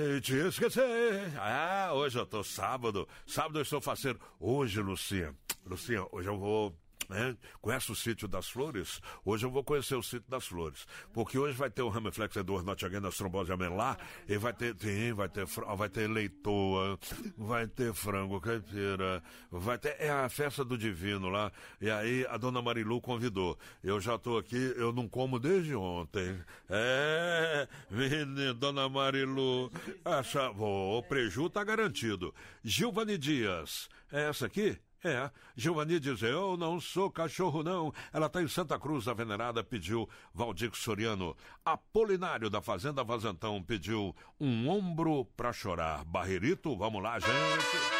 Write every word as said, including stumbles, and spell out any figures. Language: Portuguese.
Te esqueci. Ah, hoje eu tô sábado. Sábado eu estou faceiro. Hoje, Lucinha. Lucinha, hoje eu vou... É, conhece o Sítio das Flores? Hoje eu vou conhecer o Sítio das Flores, porque hoje vai ter o Ramiflex Edward Not Again das trombose de Amelá, e vai ter, tem, vai ter, vai ter leitoa, vai ter frango caipira, vai ter, é a festa do Divino lá, e aí a dona Marilu convidou. Eu já tô aqui, eu não como desde ontem. É, menina, dona Marilu, acha, oh, o preju tá garantido. Gilvani Dias, é essa aqui? É, Giovanni diz, eu não sou cachorro não. Ela tá em Santa Cruz, a venerada, pediu Valdir Soriano. Apolinário da Fazenda Vazantão pediu um ombro pra chorar. Barreirito, vamos lá, gente.